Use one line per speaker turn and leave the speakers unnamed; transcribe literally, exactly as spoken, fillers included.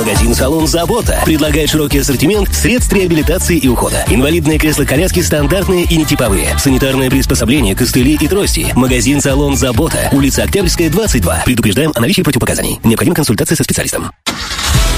Магазин-салон «Забота» предлагает широкий ассортимент средств реабилитации и ухода. Инвалидные кресла-коляски стандартные и нетиповые. Санитарные приспособления, костыли и трости. Магазин-салон «Забота». Улица Октябрьская, двадцать два. Предупреждаем о наличии противопоказаний. Необходима консультация со специалистом.